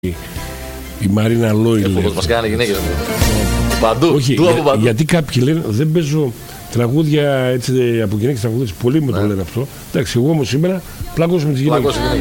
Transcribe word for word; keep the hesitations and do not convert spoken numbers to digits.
η Μαρίνα Λόι. Όπως μας κάνανε γυναίκες. Παντού. Όχι, του από παντού. γιατί κάποιοι λένε δεν παίζω τραγούδια έτσι, από γυναίκες τραγούδες. Πολλοί μου το λένε αυτό. Εντάξει, εγώ όμως σήμερα πλάκωσα με τις γυναίκες.